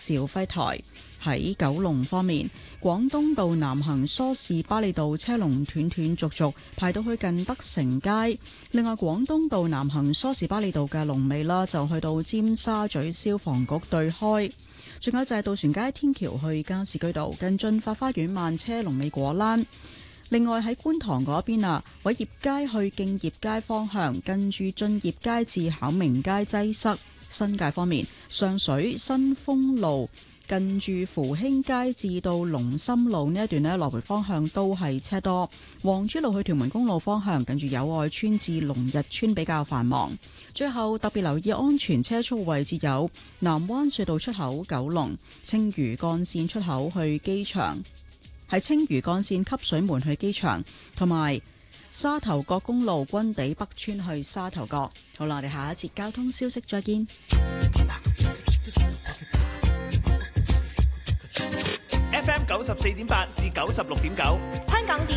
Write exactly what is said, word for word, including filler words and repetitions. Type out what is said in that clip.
肇輝台。喺九龍方面，廣東道南行梳士巴利道車龍斷斷續續排到去近德成街。另外，廣東道南行梳士巴利道嘅龍尾啦，就去到尖沙咀消防局對開。仲有就係渡船街天橋去加士居道近駿發花園慢車龍尾果欄。另外喺觀塘嗰邊啊，偉業街去敬業街方向近住駿業街至巧明街擠塞。新界方面，上水新豐路近住福興街至到龍琛路呢一段呢，來回方向都係車多。黃珠路去屯門公路方向近住友愛村至龍日村比較繁忙。最後特別留意安全車速位置有南灣隧道出口九龍、青嶼幹線出口去機場，喺青嶼幹線汲水門去機場，同埋沙頭角公路軍地北村去沙頭角。好啦，我哋下一節交通消息再見。 F M 九十四點八至九十六點九，香港電